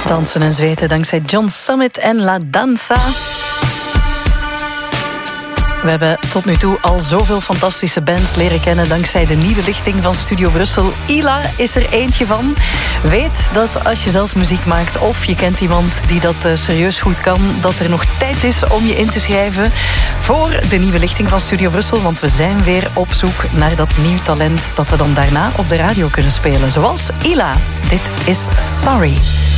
Dansen en zweten dankzij John Summit en La Danza. We hebben tot nu toe al zoveel fantastische bands leren kennen dankzij de nieuwe lichting van Studio Brussel. Ila is er eentje van. Weet dat als je zelf muziek maakt of je kent iemand die dat serieus goed kan, dat er nog tijd is om je in te schrijven voor de nieuwe lichting van Studio Brussel. Want we zijn weer op zoek naar dat nieuw talent dat we dan daarna op de radio kunnen spelen. Zoals Ila. Dit is Sorry.